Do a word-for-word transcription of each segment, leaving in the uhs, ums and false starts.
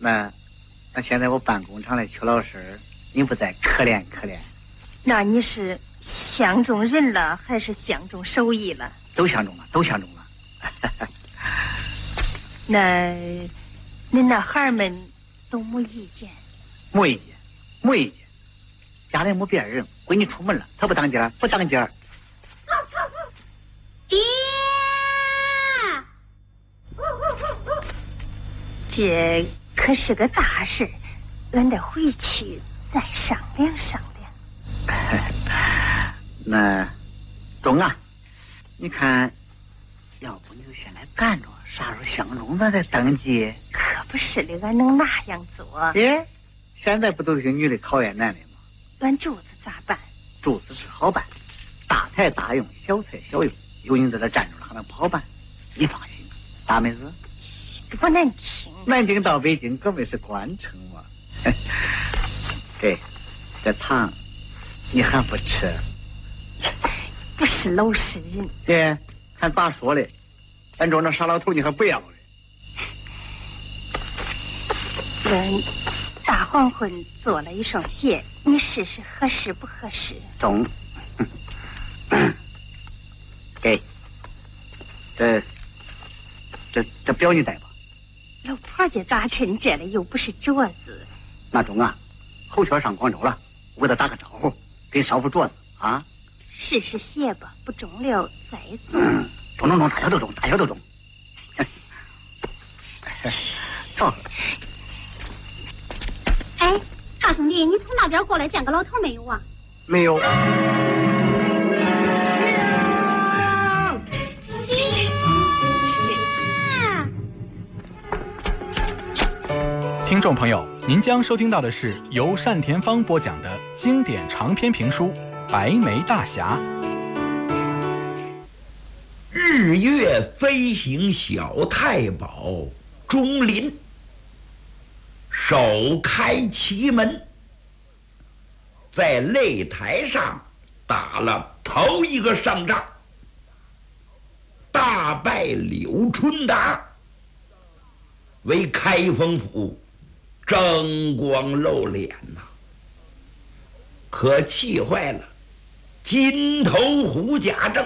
那那现在我办工厂的邱老师，您不在，可怜可怜。 那你是相中人了，还是相中手艺了？ 都相中了，都相中了。 那恁那孩儿们都没意见？ 没意见，没意见。家里没别人，闺女出门了，她不当家，不当家。 爹， 这可是个大事，俺得回去再商量商量。 那中啊，你看，要不你就先来干着，啥时候相中咱再登记。 可不是的，俺能那样做？ 耶，现在不都是女的考验男的吗？ 俺柱子咋办？ 柱子是好办，大材大用，小材小用，有你在这站着了，还能不好办？你放心，大妹子。 多难听！ 南京到北京，可没是官城嘛。给，这糖，你还不吃？ 不是老实人。 爹，看咋说嘞？咱找那傻老头，你还不要嘞？ 俺大黄昏做了一双鞋，你试试合适不合适？ 中。给，这这这表你带吧。 老婆家咋趁这了？又不是镯子。 那中啊，后圈上广州了，我给他打个招呼，给你捎副镯子啊。 试试鞋吧，不中了再做。 嗯，中中中，大小都中，大小都中。走。 哎，大兄弟，你从那边过来见个老头没有啊？ 没有。 听众朋友，您将收听到的是由单田芳播讲的经典长篇评书《白眉大侠》。 日月飞行小太保钟林首开奇门，在擂台上打了头一个胜仗，大败柳春达，为开封府争光露脸呐、啊，可气坏了金头虎贾政。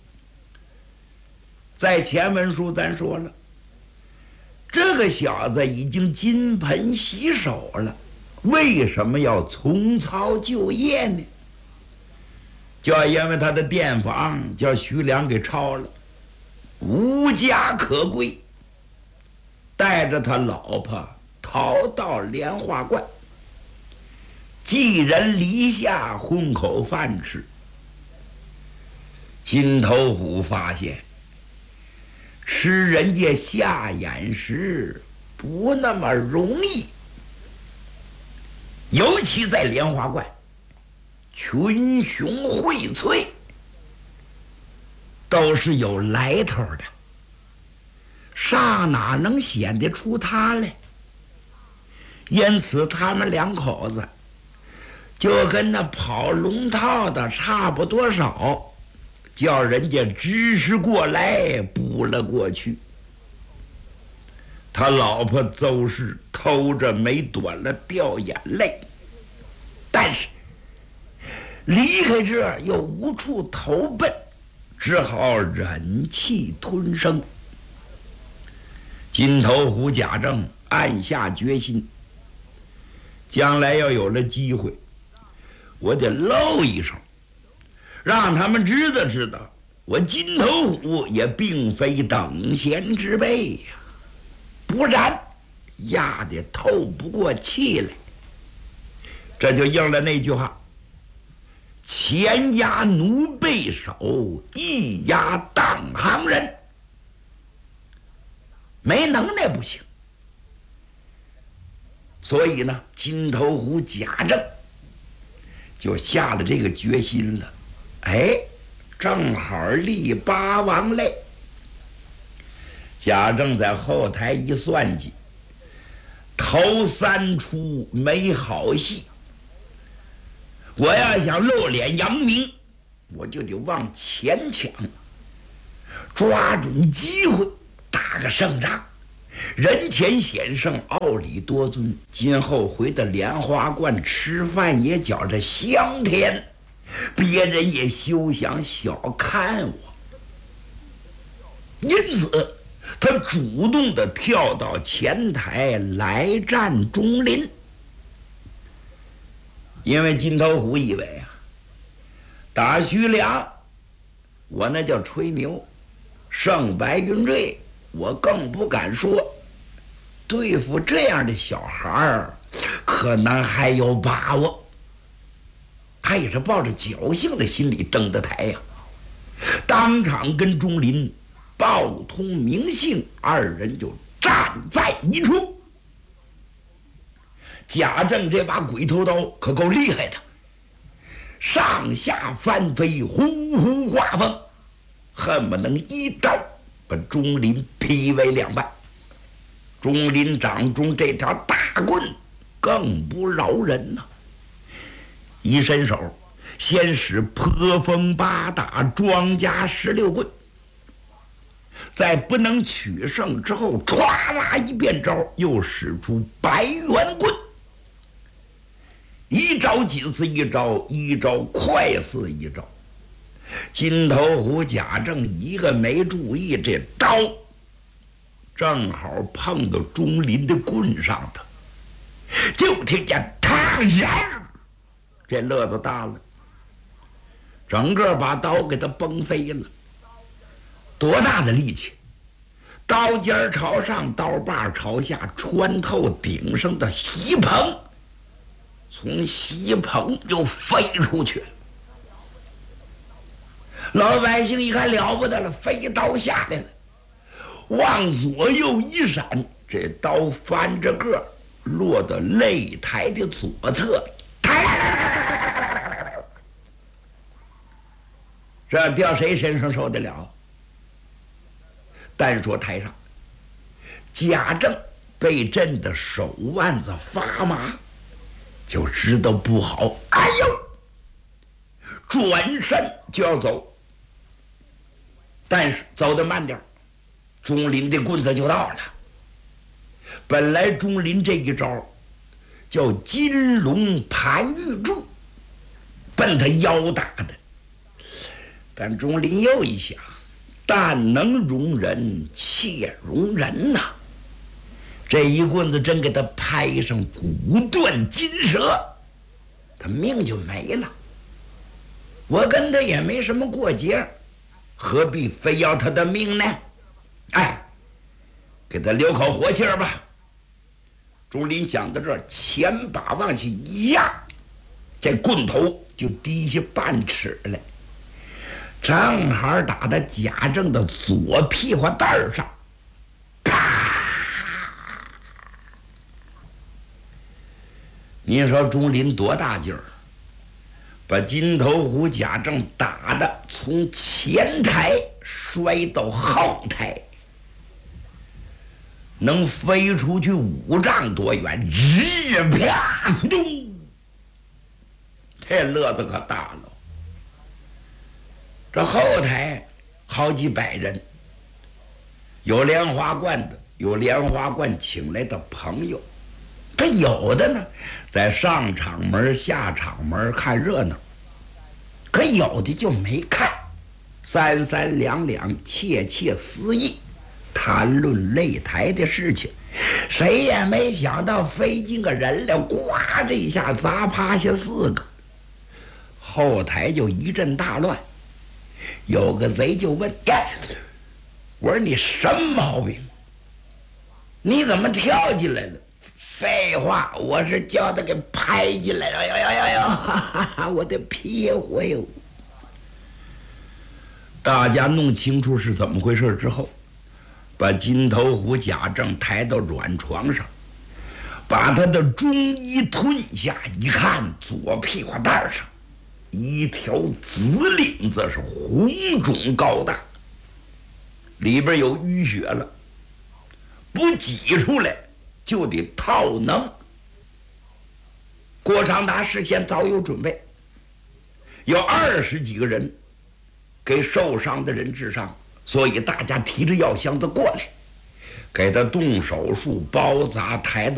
在前文书咱说了，这个小子已经金盆洗手了，为什么要重操旧业呢？就要因为他的店房叫徐良给抄了，无家可归，带着他老婆逃到莲花观，寄人篱下，混口饭吃。金头虎发现吃人家下眼食不那么容易，尤其在莲花观，群雄荟萃，都是有来头的，上哪能显得出他来？因此他们两口子就跟那跑龙套的差不多少，叫人家知识过来补了过去。他老婆邹氏偷着没短了掉眼泪，但是离开这儿又无处投奔，只好忍气吞声。金头虎贾政暗下决心，将来要有了机会，我得露一手，让他们知道知道，我金头虎也并非等闲之辈呀、啊，不然压得透不过气来。这就应了那句话：前压奴背手，一压当行人。没能耐不行。所以呢，金头虎贾政就下了这个决心了。哎，正好立八王类。贾政在后台一算计，头三出没好戏。我要想露脸扬名，我就得往前抢，抓准机会打个胜仗， 人前显圣，傲礼多尊，今后回到莲花观吃饭也觉着香甜，别人也休想小看我。因此他主动地跳到前台来战钟林。因为金头虎以为啊，打徐良我那叫吹牛，胜白云瑞我更不敢说，对付这样的小孩儿可能还有把握。他也是抱着侥幸的心理登的台呀、啊，当场跟钟林报通名姓，二人就站在一处。贾政这把鬼头刀可够厉害的，上下翻飞，呼呼刮风，恨不能一刀把钟林劈为两半。钟林掌中这条大棍更不饶人呐、啊，一伸手先使破风八打，庄家十六棍，在不能取胜之后，歘啦一变招，又使出白猿棍，一招紧似一招，一招快似一招。金头虎贾政一个没注意，这刀正好碰到钟林的棍上头，就听见啪一下，这乐子大了，整个把刀给他崩飞了。多大的力气！刀尖朝上，刀把朝下，穿透顶上的席棚，从席棚又飞出去。老百姓一看了不得了，飞刀下来了，往左右一闪，这刀翻着个落到擂台的左侧。这掉谁身上受得了？单说台上，贾政被震得手腕子发麻，就知道不好。哎呦！转身就要走，但是走得慢点，钟林的棍子就到了。本来钟林这一招叫金龙盘玉柱，奔他腰打的，但钟林又一想，但能容人，且容人呐、啊！这一棍子真给他拍上，骨断筋折，他命就没了。我跟他也没什么过节，何必非要他的命呢？哎，给他留口活气儿吧。钟林想到这儿，前把往下一压，这棍头就低下半尺来，正好打在贾政的左屁股蛋儿上，啪！你说钟林多大劲儿，把金头虎贾政打得从前台摔到后台，能飞出去五丈多远，日啪咚！这乐子可大了。这后台好几百人，有莲花观的，有莲花观请来的朋友，他有的呢在上场门下场门看热闹，可有的就没看，三三两两窃窃私议，谈论擂台的事情。谁也没想到飞进个人来，呱这一下砸趴下四个，后台就一阵大乱。有个贼就问：“呀，我说你什么毛病？你怎么跳进来了？”废话，我是叫他给拍进来了。哟哟哟哟，哈哈，我的屁股哟！大家弄清楚是怎么回事之后，把金头虎贾政抬到软床上，把他的中衣褪下，一看左屁股蛋上一条紫领子，是红肿高大，里边有淤血了，不挤出来就得套能。郭长达事先早有准备，有二十几个人给受伤的人治伤，所以大家提着药箱子过来， 给他动手术、包扎、抬